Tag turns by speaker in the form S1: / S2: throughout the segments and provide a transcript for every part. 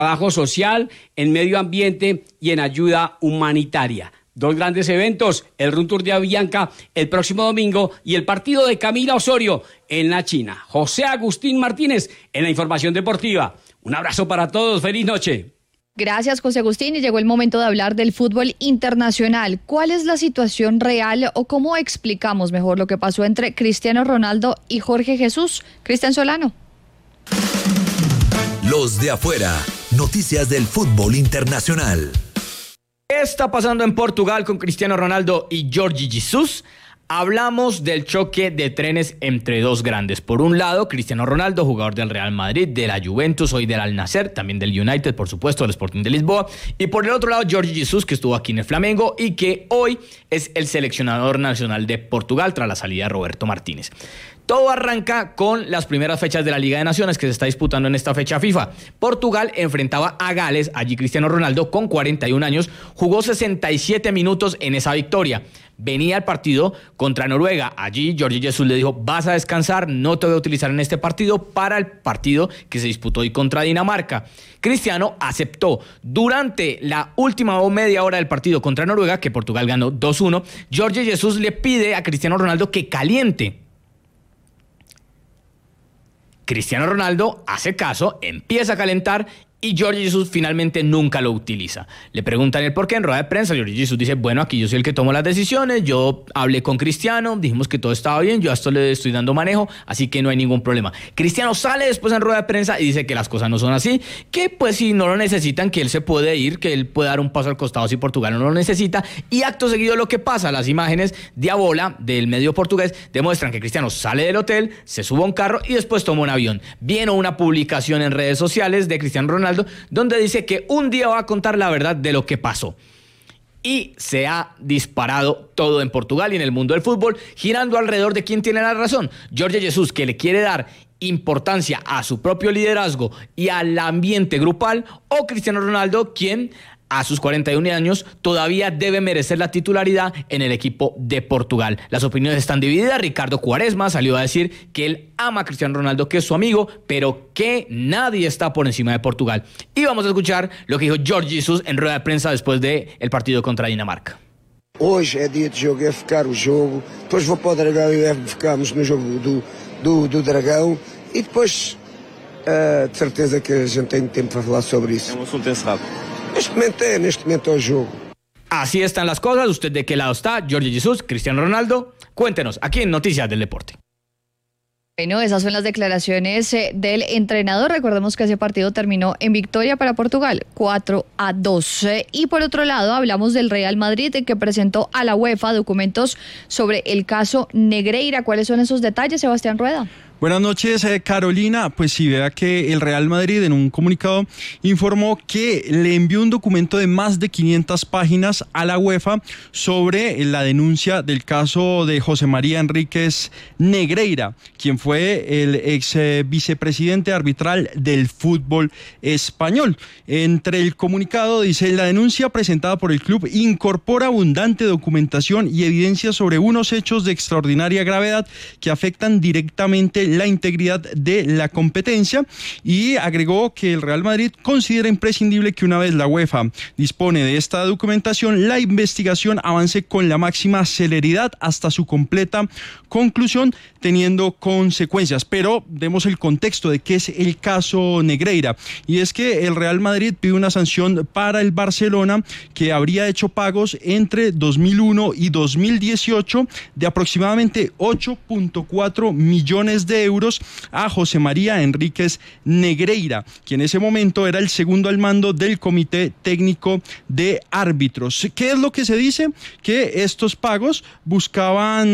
S1: trabajo social, en medio ambiente y en ayuda humanitaria. Dos grandes eventos, el Run Tour de Avianca el próximo domingo y el partido de Camila Osorio en la China. José Agustín Martínez en la información deportiva. Un abrazo para todos, feliz noche.
S2: Gracias, José Agustín, y llegó el momento de hablar del fútbol internacional. ¿Cuál es la situación real o cómo explicamos mejor lo que pasó entre Cristiano Ronaldo y Jorge Jesús? Cristian Solano.
S3: Los de afuera, noticias del fútbol internacional.
S4: ¿Qué está pasando en Portugal con Cristiano Ronaldo y Jorge Jesus? Hablamos del choque de trenes entre dos grandes. Por un lado, Cristiano Ronaldo, jugador del Real Madrid, de la Juventus, hoy del Al Nassr, también del United, por supuesto, del Sporting de Lisboa. Y por el otro lado, Jorge Jesus, que estuvo aquí en el Flamengo y que hoy es el seleccionador nacional de Portugal tras la salida de Roberto Martínez. Todo arranca con las primeras fechas de la Liga de Naciones que se está disputando en esta fecha FIFA. Portugal enfrentaba a Gales, allí Cristiano Ronaldo con 41 años, jugó 67 minutos en esa victoria. Venía el partido contra Noruega, allí Jorge Jesus le dijo, vas a descansar, no te voy a utilizar en este partido para el partido que se disputó hoy contra Dinamarca. Cristiano aceptó. Durante la última media hora del partido contra Noruega, que Portugal ganó 2-1, Jorge Jesus le pide a Cristiano Ronaldo que caliente. Cristiano Ronaldo hace caso, empieza a calentar y Jorge Jesus finalmente nunca lo utiliza. Le preguntan el por qué en rueda de prensa. Jorge Jesus dice, bueno, aquí yo soy el que tomo las decisiones, yo hablé con Cristiano, dijimos que todo estaba bien, yo a esto le estoy dando manejo, así que no hay ningún problema. Cristiano sale después en rueda de prensa y dice que las cosas no son así, que pues si no lo necesitan, que él se puede ir, que él puede dar un paso al costado si Portugal no lo necesita. Y acto seguido lo que pasa, las imágenes de Abola, del medio portugués, demuestran que Cristiano sale del hotel, se sube a un carro y después toma un avión. Viene una publicación en redes sociales de Cristiano Ronaldo donde dice que un día va a contar la verdad de lo que pasó. Y se ha disparado todo en Portugal y en el mundo del fútbol, girando alrededor de quién tiene la razón. Jorge Jesus, que le quiere dar importancia a su propio liderazgo y al ambiente grupal, o Cristiano Ronaldo, quien a sus 41 años todavía debe merecer la titularidad en el equipo de Portugal. Las opiniones están divididas. Ricardo Quaresma salió a decir que él ama a Cristiano Ronaldo, que es su amigo, pero que nadie está por encima de Portugal. Y vamos a escuchar lo que dijo Jorge Jesus en rueda de prensa después del partido contra Dinamarca.
S5: Hoje é dia de jogo, é focar o jogo, depois vou para o Dragão e focamos no jogo do Dragão e depois de certeza que a gente tem tempo para falar sobre isso.
S6: É um assunto encerrado.
S5: Neste momento é o jogo.
S4: Así están las cosas. ¿Usted de qué lado está? Jorge Jesus, Cristiano Ronaldo. Cuéntenos aquí en Noticias del Deporte.
S2: Bueno, esas son las declaraciones del entrenador. Recordemos que ese partido terminó en victoria para Portugal, 4-2. Y por otro lado, hablamos del Real Madrid, que presentó a la UEFA documentos sobre el caso Negreira. ¿Cuáles son esos detalles, Sebastián Rueda?
S7: Buenas noches, Carolina. Pues sí, vea que el Real Madrid en un comunicado informó que le envió un documento de más de 500 páginas a la UEFA sobre la denuncia del caso de José María Enríquez Negreira, quien fue el ex vicepresidente arbitral del fútbol español. Entre el comunicado dice, la denuncia presentada por el club incorpora abundante documentación y evidencia sobre unos hechos de extraordinaria gravedad que afectan directamente la integridad de la competencia, y agregó que el Real Madrid considera imprescindible que una vez la UEFA dispone de esta documentación, la investigación avance con la máxima celeridad hasta su completa conclusión, teniendo consecuencias. Pero demos el contexto de qué es el caso Negreira, y es que el Real Madrid pide una sanción para el Barcelona, que habría hecho pagos entre 2001 y 2018 de aproximadamente 8.4 millones de euros a José María Enríquez Negreira, quien en ese momento era el segundo al mando del Comité Técnico de Árbitros. ¿Qué es lo que se dice? Que estos pagos buscaban,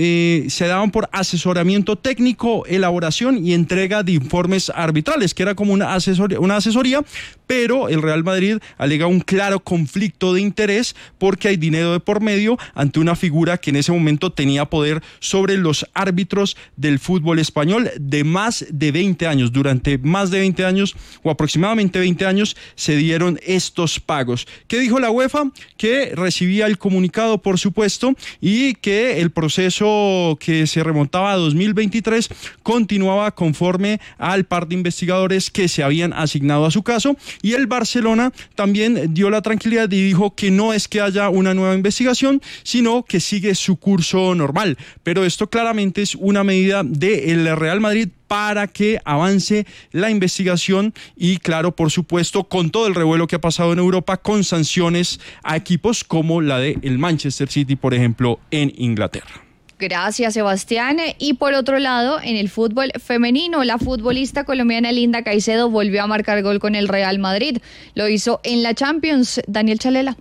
S7: se daban por asesoramiento técnico, elaboración y entrega de informes arbitrales, que era como una asesoría, pero el Real Madrid alega un claro conflicto de interés porque hay dinero de por medio ante una figura que en ese momento tenía poder sobre los árbitros del fútbol Español de más de 20 años. Durante más de 20 años o aproximadamente 20 años se dieron estos pagos. ¿Qué dijo la UEFA? Que recibía el comunicado, por supuesto, y que el proceso que se remontaba a 2023 continuaba conforme al par de investigadores que se habían asignado a su caso, y el Barcelona también dio la tranquilidad y dijo que no es que haya una nueva investigación, sino que sigue su curso normal. Pero esto claramente es una medida del Real Madrid para que avance la investigación y, claro, por supuesto, con todo el revuelo que ha pasado en Europa, con sanciones a equipos como la de el Manchester City, por ejemplo, en Inglaterra.
S2: Gracias, Sebastián. Y por otro lado, en el fútbol femenino, la futbolista colombiana Linda Caicedo volvió a marcar gol con el Real Madrid. Lo hizo en la Champions. Daniel Chalela.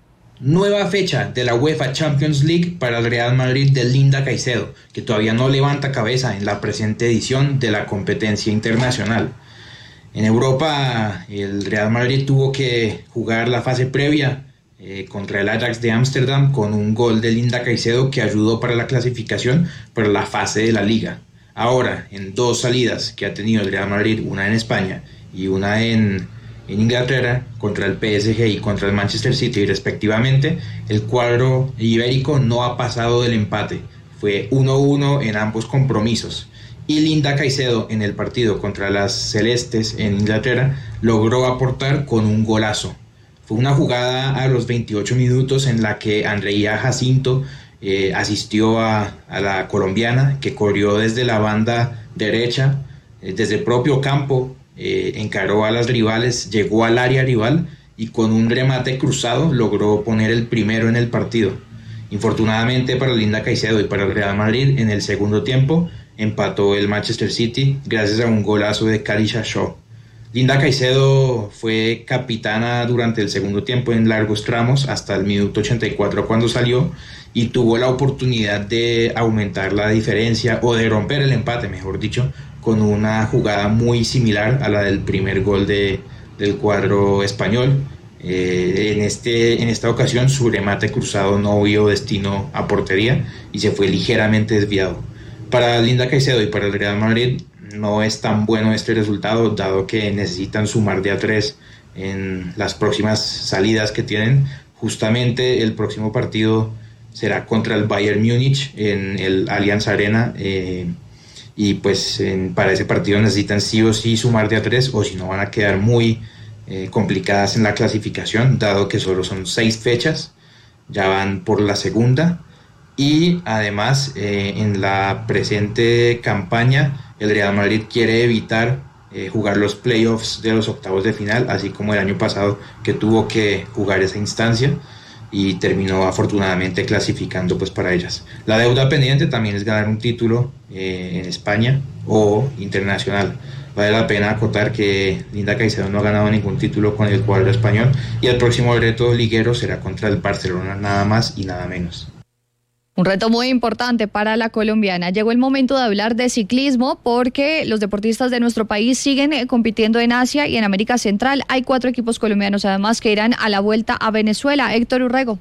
S6: Nueva fecha de la UEFA Champions League para el Real Madrid de Linda Caicedo, que todavía no levanta cabeza en la presente edición de la competencia internacional. En Europa, el Real Madrid tuvo que jugar la fase previa contra el Ajax de Ámsterdam con un gol de Linda Caicedo que ayudó para la clasificación para la fase de la Liga. Ahora, en dos salidas que ha tenido el Real Madrid, una en España y una en Inglaterra, contra el PSG y contra el Manchester City respectivamente, el cuadro ibérico no ha pasado del empate. Fue 1-1 en ambos compromisos. Y Linda Caicedo, en el partido contra las Celestes en Inglaterra, logró aportar con un golazo. Fue una jugada a los 28 minutos en la que Andreía Jacinto asistió a la colombiana, que corrió desde la banda derecha, desde el propio campo, encaró a las rivales, llegó al área rival y con un remate cruzado logró poner el primero en el partido. Infortunadamente para Linda Caicedo y para el Real Madrid, en el segundo tiempo empató el Manchester City gracias a un golazo de Kalisha Shaw. Linda Caicedo fue capitana durante el segundo tiempo en largos tramos hasta el minuto 84 cuando salió, y tuvo la oportunidad de aumentar la diferencia o de romper el empate, mejor dicho, con una jugada muy similar a la del primer gol del cuadro español. En esta ocasión su remate cruzado no vio destino a portería y se fue ligeramente desviado. Para Linda Caicedo y para el Real Madrid no es tan bueno este resultado, dado que necesitan sumar de a 3 en las próximas salidas que tienen. Justamente el próximo partido será contra el Bayern Múnich en el Allianz Arena, y pues para ese partido necesitan sí o sí sumar de a 3, o si no van a quedar muy complicadas en la clasificación, dado que solo son 6 fechas, ya van por la segunda, y además en la presente campaña el Real Madrid quiere evitar jugar los playoffs de los octavos de final, así como el año pasado, que tuvo que jugar esa instancia y terminó afortunadamente clasificando pues para ellas. La deuda pendiente también es ganar un título en España o internacional. Vale la pena acotar que Linda Caicedo no ha ganado ningún título con el cuadro español, y el próximo reto liguero será contra el Barcelona, nada más y nada menos.
S2: Un reto muy importante para la colombiana. Llegó el momento de hablar de ciclismo, porque los deportistas de nuestro país siguen compitiendo en Asia y en América Central. Hay 4 equipos colombianos además que irán a la Vuelta a Venezuela. Héctor Urrego.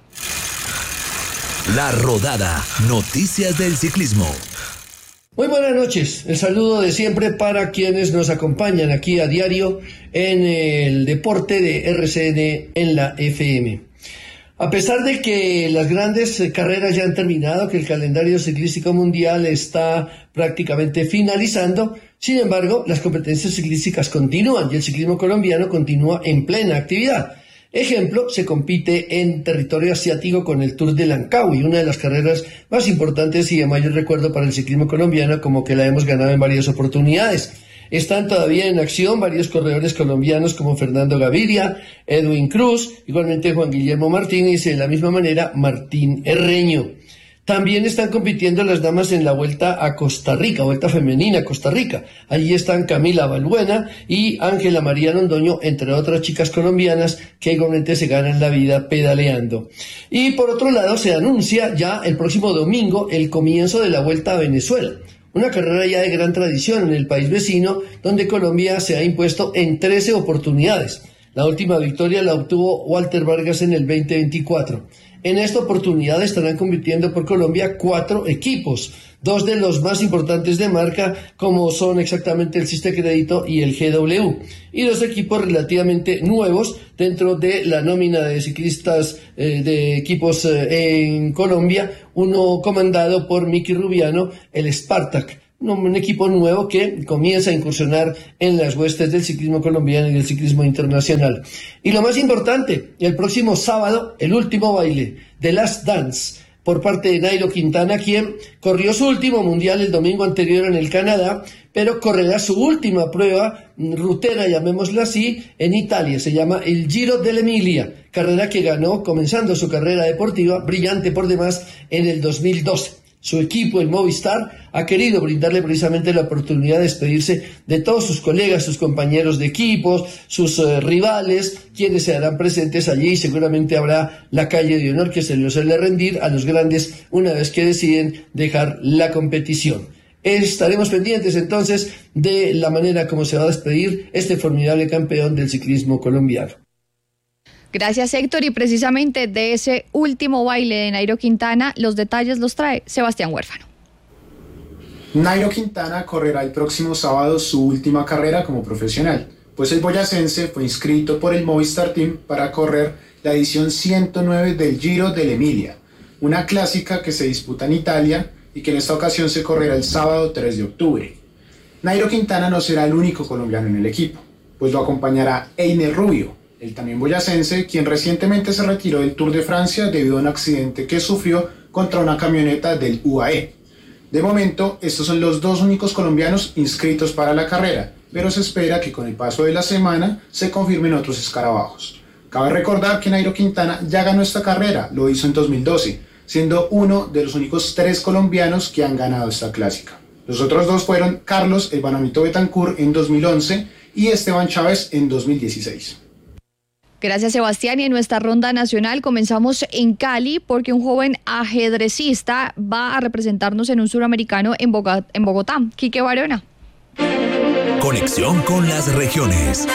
S3: La Rodada, noticias del ciclismo.
S8: Muy buenas noches, el saludo de siempre para quienes nos acompañan aquí a diario en el deporte de RCN en la FM. A pesar de que las grandes carreras ya han terminado, que el calendario ciclístico mundial está prácticamente finalizando, sin embargo, las competencias ciclísticas continúan y el ciclismo colombiano continúa en plena actividad. Ejemplo, se compite en territorio asiático con el Tour de Langkawi, una de las carreras más importantes y de mayor recuerdo para el ciclismo colombiano, como que la hemos ganado en varias oportunidades. Están todavía en acción varios corredores colombianos como Fernando Gaviria, Edwin Cruz, igualmente Juan Guillermo Martínez y de la misma manera Martín Herreño. También están compitiendo las damas en la Vuelta a Costa Rica, Vuelta Femenina a Costa Rica. Allí están Camila Balbuena y Ángela María Londoño, entre otras chicas colombianas que igualmente se ganan la vida pedaleando. Y por otro lado se anuncia ya el próximo domingo el comienzo de la Vuelta a Venezuela. Una carrera ya de gran tradición en el país vecino, donde Colombia se ha impuesto en 13 oportunidades. La última victoria la obtuvo Walter Vargas en el 2024. En esta oportunidad estarán compitiendo por Colombia 4 equipos, 2 de los más importantes de marca, como son exactamente el Siste Crédito y el GW, y 2 equipos relativamente nuevos dentro de la nómina de ciclistas de equipos en Colombia, uno comandado por Miki Rubiano, el Spartak. Un equipo nuevo que comienza a incursionar en las huestes del ciclismo colombiano y del ciclismo internacional. Y lo más importante, el próximo sábado, el último baile, The Last Dance, por parte de Nairo Quintana, quien corrió su último mundial el domingo anterior en el Canadá, pero correrá su última prueba rutera, llamémosla así, en Italia. Se llama el Giro dell'Emilia, carrera que ganó comenzando su carrera deportiva, brillante por demás, en el 2012. Su equipo, el Movistar, ha querido brindarle precisamente la oportunidad de despedirse de todos sus colegas, sus compañeros de equipos, sus rivales, quienes se harán presentes allí, y seguramente habrá la calle de honor que se les suele rendir a los grandes una vez que deciden dejar la competición. Estaremos pendientes entonces de la manera como se va a despedir este formidable campeón del ciclismo colombiano.
S2: Gracias, Héctor, y precisamente de ese último baile de Nairo Quintana, los detalles los trae Sebastián Huérfano.
S9: Nairo Quintana correrá el próximo sábado su última carrera como profesional, pues el boyacense fue inscrito por el Movistar Team para correr la edición 109 del Giro dell'Emilia, una clásica que se disputa en Italia y que en esta ocasión se correrá el sábado 3 de octubre. Nairo Quintana no será el único colombiano en el equipo, pues lo acompañará Einer Rubio, el también boyacense, quien recientemente se retiró del Tour de Francia debido a un accidente que sufrió contra una camioneta del UAE. De momento, estos son los 2 únicos colombianos inscritos para la carrera, pero se espera que con el paso de la semana se confirmen otros escarabajos. Cabe recordar que Nairo Quintana ya ganó esta carrera, lo hizo en 2012, siendo uno de los únicos 3 colombianos que han ganado esta clásica. Los otros 2 fueron Carlos el Bananito Betancur en 2011 y Esteban Chávez en 2016.
S2: Gracias, Sebastián. Y en nuestra ronda nacional comenzamos en Cali porque un joven ajedrecista va a representarnos en un suramericano en Bogotá. Quique Barona.
S3: Conexión con las regiones.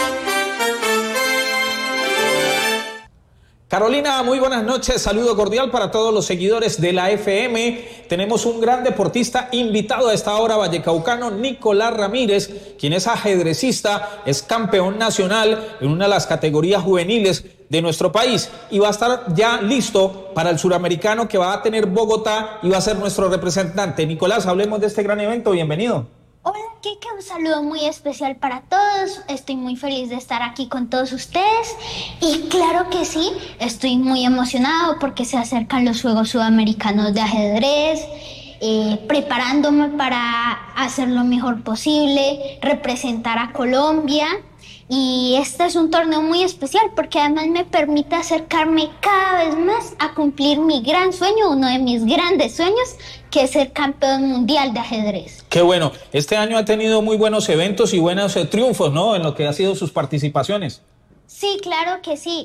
S10: Carolina, muy buenas noches, saludo cordial para todos los seguidores de la FM. Tenemos un gran deportista invitado a esta hora, vallecaucano, Nicolás Ramírez, quien es ajedrecista, es campeón nacional en una de las categorías juveniles de nuestro país y va a estar ya listo para el suramericano que va a tener Bogotá y va a ser nuestro representante. Nicolás, hablemos de este gran evento, bienvenido.
S11: Hola, Kike, un saludo muy especial para todos. Estoy muy feliz de estar aquí con todos ustedes. Y claro que sí, estoy muy emocionado porque se acercan los Juegos Sudamericanos de Ajedrez, preparándome para hacer lo mejor posible, representar a Colombia. Y este es un torneo muy especial porque además me permite acercarme cada vez más a cumplir mi gran sueño, uno de mis grandes sueños, que es ser campeón mundial de ajedrez.
S10: Qué bueno, este año ha tenido muy buenos eventos y buenos triunfos, ¿no? En lo que ha sido sus participaciones.
S11: Sí, claro que sí.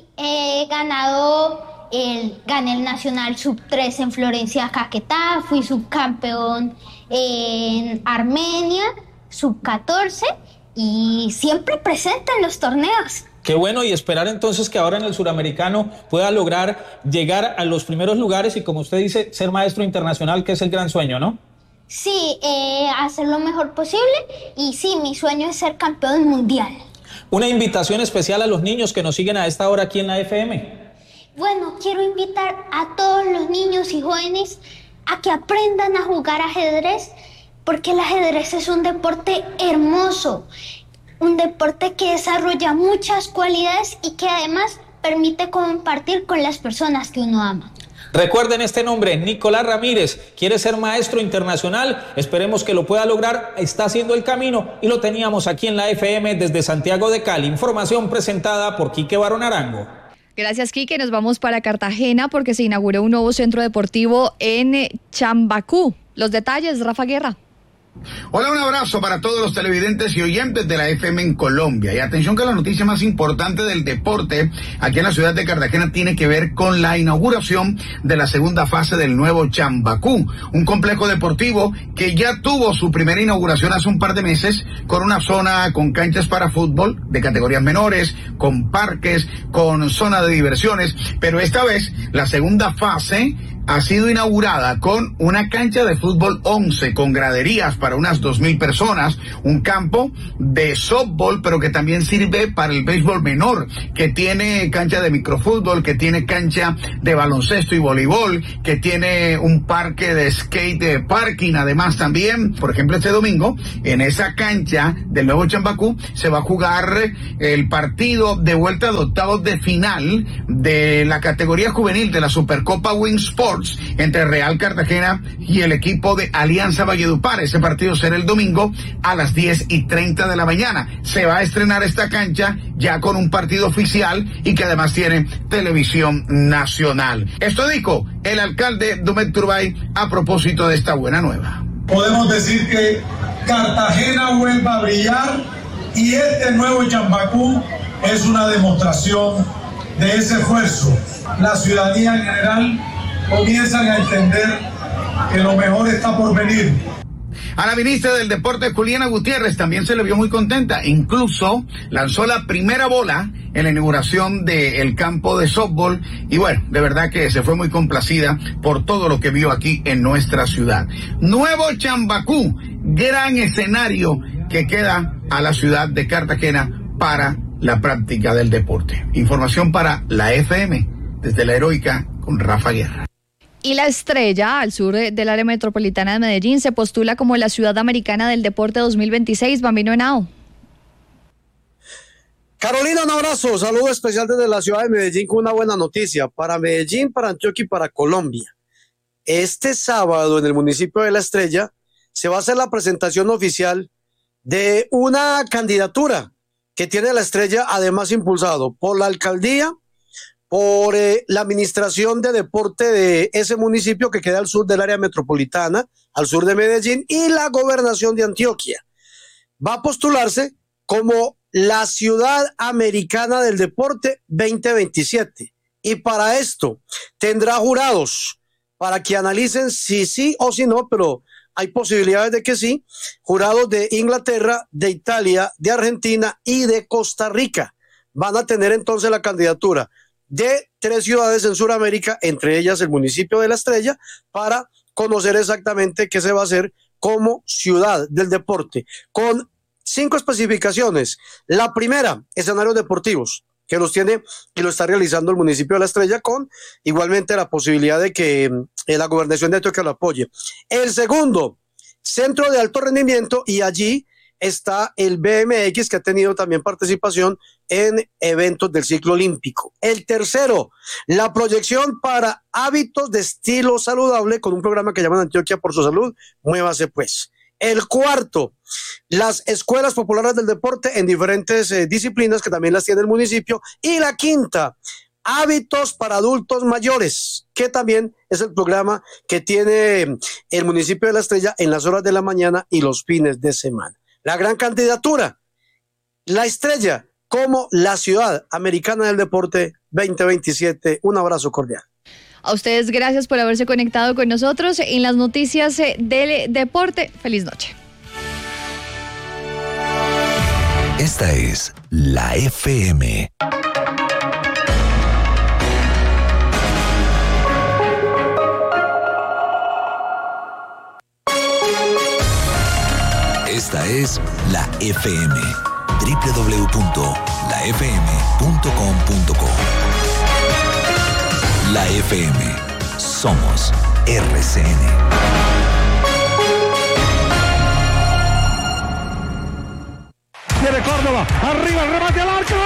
S11: Gané el Nacional Sub-3 en Florencia, Caquetá, fui subcampeón en Armenia, Sub-14 y siempre presente en los torneos.
S10: Qué bueno, y esperar entonces que ahora en el suramericano pueda lograr llegar a los primeros lugares y, como usted dice, ser maestro internacional, que es el gran sueño, ¿no?
S11: Sí, hacer lo mejor posible y sí, mi sueño es ser campeón mundial.
S10: Una invitación especial a los niños que nos siguen a esta hora aquí en la FM.
S11: Bueno, quiero invitar a todos los niños y jóvenes a que aprendan a jugar ajedrez, porque el ajedrez es un deporte hermoso, un deporte que desarrolla muchas cualidades y que además permite compartir con las personas que uno ama.
S10: Recuerden este nombre, Nicolás Ramírez, quiere ser maestro internacional, esperemos que lo pueda lograr, está haciendo el camino y lo teníamos aquí en la FM desde Santiago de Cali. Información presentada por Quique Barón Arango.
S2: Gracias, Quique. Nos vamos para Cartagena porque se inauguró un nuevo centro deportivo en Chambacú. Los detalles, Rafa Guerra.
S12: Hola, un abrazo para todos los televidentes y oyentes de la FM en Colombia. Y atención que la noticia más importante del deporte aquí en la ciudad de Cartagena tiene que ver con la inauguración de la segunda fase del nuevo Chambacú, un complejo deportivo que ya tuvo su primera inauguración hace un par de meses con una zona con canchas para fútbol de categorías menores, con parques, con zona de diversiones, pero esta vez la segunda fase ha sido inaugurada con una cancha de fútbol 11 con graderías para unas 2,000 personas, un campo de softball, pero que también sirve para el béisbol menor, que tiene cancha de microfútbol, que tiene cancha de baloncesto y voleibol, que tiene un parque de skate de parking. Además también, por ejemplo, este domingo, en esa cancha del nuevo Chambacú se va a jugar el partido de vuelta de octavos de final de la categoría juvenil de la Supercopa Winsport entre Real Cartagena y el equipo de Alianza Valledupar. Ese partido será el domingo a las 10:30 de la mañana. Se va a estrenar esta cancha ya con un partido oficial y que además tiene televisión nacional. Esto dijo el alcalde Dumet Turbay a propósito de esta buena nueva.
S13: Podemos decir que Cartagena vuelve a brillar y este nuevo Chambacú es una demostración de ese esfuerzo. La ciudadanía en general comienzan a entender que lo mejor está por venir.
S12: A la ministra del Deporte, Juliana Gutiérrez, también se le vio muy contenta. Incluso lanzó la primera bola en la inauguración del campo de softball. Y bueno, de verdad que se fue muy complacida por todo lo que vio aquí en nuestra ciudad. Nuevo Chambacú, gran escenario que queda a la ciudad de Cartagena para la práctica del deporte. Información para la FM, desde la Heroica, con Rafa Guerra.
S2: Y La Estrella, al sur del área metropolitana de Medellín, se postula como la ciudad americana del deporte 2026. Bambino Henao.
S14: Carolina, un abrazo, saludo especial desde la ciudad de Medellín con una buena noticia para Medellín, para Antioquia y para Colombia. Este sábado en el municipio de La Estrella se va a hacer la presentación oficial de una candidatura que tiene La Estrella, además impulsado por la alcaldía, por la administración de deporte de ese municipio que queda al sur del área metropolitana, al sur de Medellín, y la gobernación de Antioquia. Va a postularse como la ciudad americana del deporte 2027. Y para esto tendrá jurados para que analicen si sí o si no, pero hay posibilidades de que sí, jurados de Inglaterra, de Italia, de Argentina y de Costa Rica. Van a tener entonces la candidatura de 3 ciudades en Sudamérica, entre ellas el municipio de La Estrella, para conocer exactamente qué se va a hacer como ciudad del deporte, con 5 especificaciones. La primera, escenarios deportivos, que los tiene y lo está realizando el municipio de La Estrella, con igualmente la posibilidad de que la gobernación de Antioquia lo apoye. El segundo, centro de alto rendimiento, y allí está el BMX, que ha tenido también participación en eventos del ciclo olímpico. El tercero, la proyección para hábitos de estilo saludable, con un programa que llaman Antioquia por su salud, muévase pues. El cuarto, las escuelas populares del deporte en diferentes disciplinas, que también las tiene el municipio. Y la quinta, hábitos para adultos mayores, que también es el programa que tiene el municipio de La Estrella en las horas de la mañana y los fines de semana. La gran candidatura, La Estrella como la ciudad americana del deporte 2027. Un abrazo cordial.
S2: A ustedes gracias por haberse conectado con nosotros en las noticias del deporte. Feliz noche.
S3: Esta es la FM. Esta es la FM. www.lafm.com.co. La FM. Somos RCN.
S15: Tiene Córdoba, arriba el remate al arco.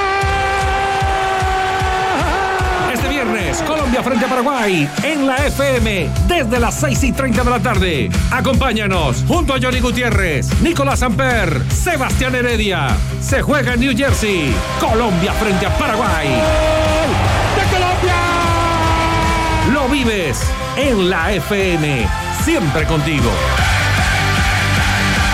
S15: Este viernes, Colombia frente a Paraguay en la FM desde las 6:30 de la tarde. Acompáñanos junto a Johnny Gutiérrez, Nicolás Samper, Sebastián Heredia. Se juega en New Jersey. Colombia frente a Paraguay. ¡De Colombia! Lo vives en la FM, siempre contigo.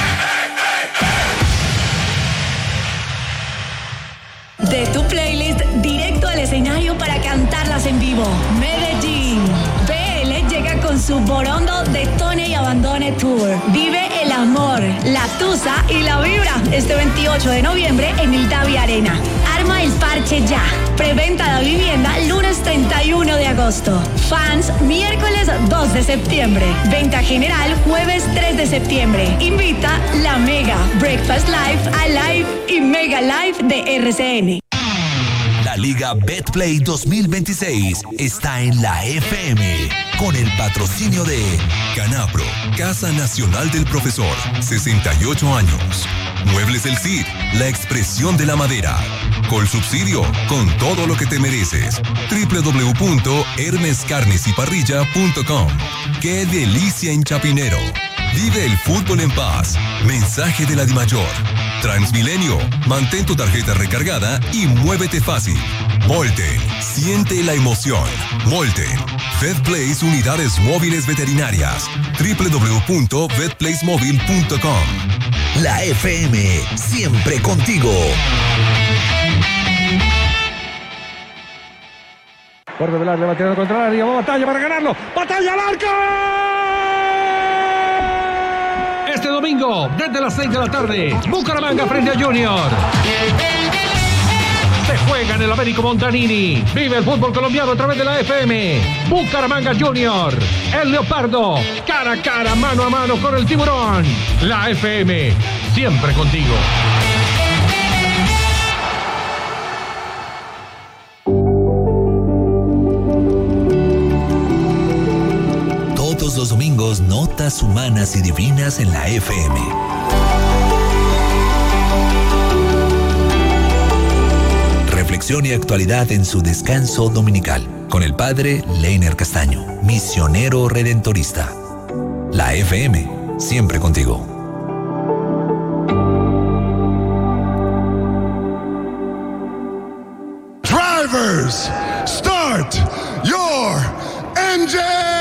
S16: escenario para cantarlas en vivo. Medellín. BL llega con su Borondo Detone y Abandone Tour. Vive el amor, la tusa y la vibra este 28 de noviembre en el Davi Arena. Arma el parche ya. Preventa de vivienda lunes 31 de agosto. Fans miércoles 2 de septiembre. Venta general jueves 3 de septiembre. Invita La Mega, Breakfast Live, Alive y Mega Live de RCN.
S3: La Liga Betplay 2026 está en la FM con el patrocinio de Canapro, Casa Nacional del Profesor, 68 años. Muebles del Cid, la expresión de la madera. Colsubsidio, con todo lo que te mereces. www.hermescarnesyparrilla.com. ¡Qué delicia en Chapinero! Vive el fútbol en paz. Mensaje de la Dimayor. Transmilenio, mantén tu tarjeta recargada y muévete fácil. Molten, siente la emoción. Molten, VetPlace Unidades Móviles Veterinarias. www.vetplacemobile.com. La FM, siempre contigo.
S15: Borde del área, va tirando contra el área, batalla para ganarlo, batalla al arco. Este domingo, desde las 6 de la tarde, Bucaramanga frente a Junior. Se juega en el Américo Montanini. Vive el fútbol colombiano a través de la FM. Bucaramanga Junior. El Leopardo. Cara a cara, mano a mano con el Tiburón. La FM. Siempre contigo.
S3: Todos los domingos, notas humanas y divinas en la FM. Reflexión y actualidad en su descanso dominical, con el padre Leiner Castaño, misionero redentorista. La FM, siempre contigo.
S17: Drivers, start your engine!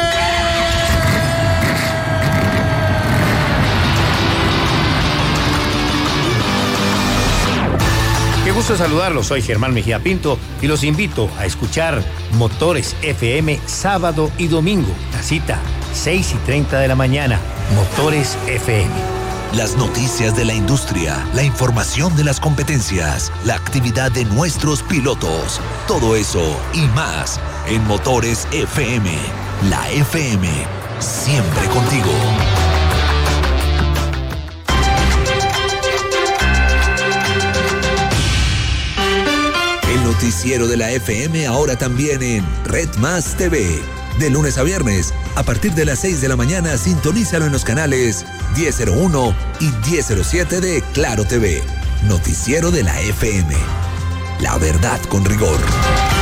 S18: Qué gusto saludarlos, soy Germán Mejía Pinto y los invito a escuchar Motores FM sábado y domingo. La cita, 6:30 de la mañana, Motores FM.
S3: Las noticias de la industria, la información de las competencias, la actividad de nuestros pilotos, todo eso y más en Motores FM. La FM, siempre contigo. El noticiero de la FM ahora también en Red Más TV. De lunes a viernes, a partir de las 6 de la mañana, sintonízalo en los canales 1001 y 1007 de Claro TV. Noticiero de la FM. La verdad con rigor.